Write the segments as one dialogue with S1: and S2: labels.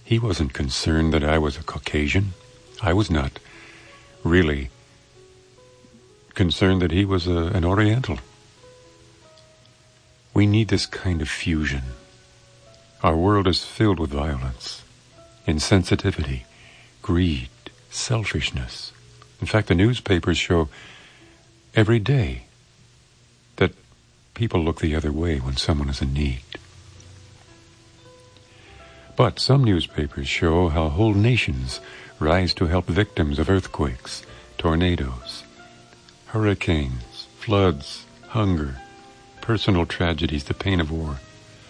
S1: He wasn't concerned that I was a Caucasian. I was not really concerned that he was an Oriental. We need this kind of fusion. Our world is filled with violence, insensitivity, greed, selfishness. In fact, the newspapers show every day that people look the other way when someone is in need. But some newspapers show how whole nations rise to help victims of earthquakes, tornadoes, hurricanes, floods, hunger, personal tragedies, the pain of war.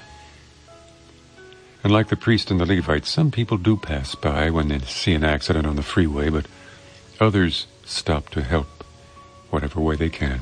S1: And like the priest and the Levite, some people do pass by when they see an accident on the freeway, but others stop to help whatever way they can.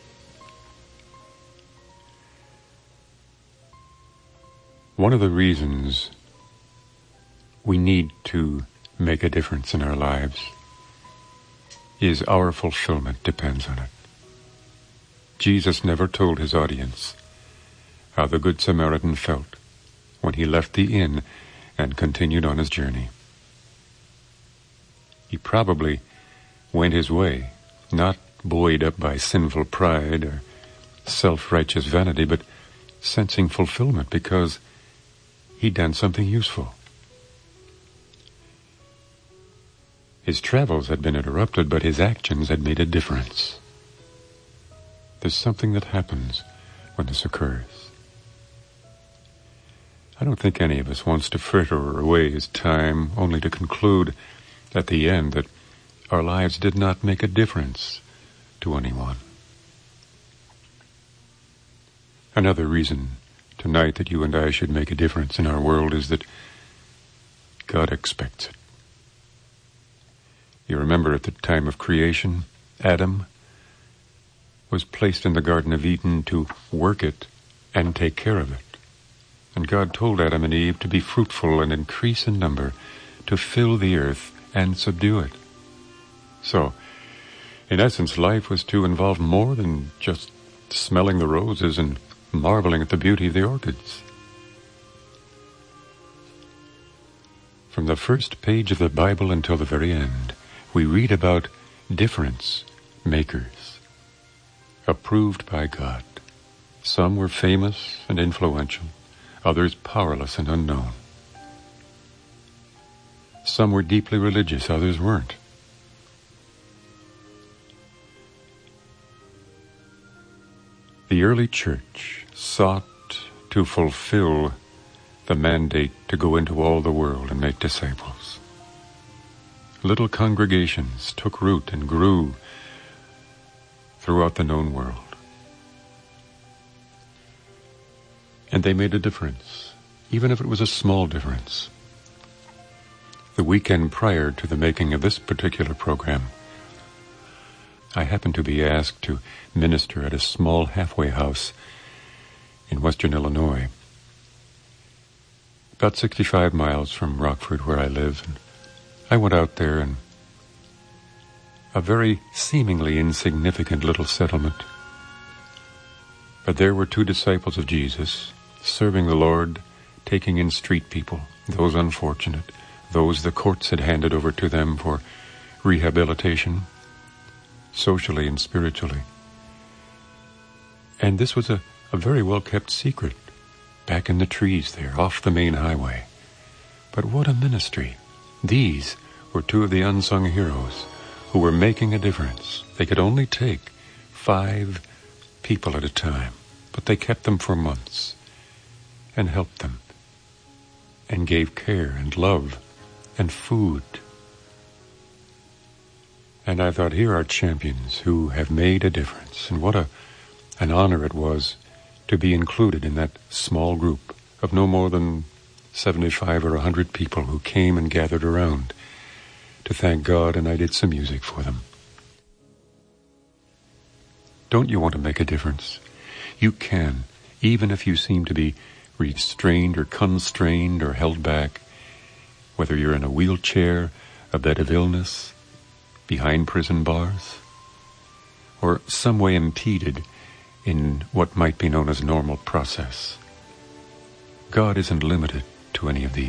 S1: One of the reasons we need to make a difference in our lives is our fulfillment depends on it. Jesus never told his audience how the Good Samaritan felt when he left the inn and continued on his journey. He probably went his way, not buoyed up by sinful pride or self-righteous vanity, but sensing fulfillment because he'd done something useful. His travels had been interrupted, but his actions had made a difference. There's something that happens when this occurs. I don't think any of us wants to fritter away his time only to conclude at the end that our lives did not make a difference to anyone. Another reason tonight that you and I should make a difference in our world is that God expects it. You remember at the time of creation, Adam was placed in the Garden of Eden to work it and take care of it. And God told Adam and Eve to be fruitful and increase in number, to fill the earth and subdue it. So, in essence, life was to involve more than just smelling the roses and marveling at the beauty of the orchids. From the first page of the Bible until the very end, we read about difference makers, approved by God. Some were famous and influential, others powerless and unknown. Some were deeply religious, others weren't. The early church sought to fulfill the mandate to go into all the world and make disciples. Little congregations took root and grew throughout the known world. And they made a difference, even if it was a small difference. The weekend prior to the making of this particular program, I happened to be asked to minister at a small halfway house in western Illinois, about 65 miles from Rockford, where I live. And I went out there in a very seemingly insignificant little settlement. But there were two disciples of Jesus, serving the Lord, taking in street people, those unfortunate, those the courts had handed over to them for rehabilitation, socially and spiritually. And this was a very well-kept secret, back in the trees there, off the main highway. But what a ministry. These were two of the unsung heroes who were making a difference. They could only take 5 people at a time, but they kept them for months and helped them and gave care and love and food. And I thought, here are champions who have made a difference. And what an honor it was to be included in that small group of no more than 75 or 100 people who came and gathered around to thank God, and I did some music for them. Don't you want to make a difference? You can, even if you seem to be restrained or constrained or held back, whether you're in a wheelchair, a bed of illness, behind prison bars, or some way impeded in what might be known as normal process. God isn't limited to any of these.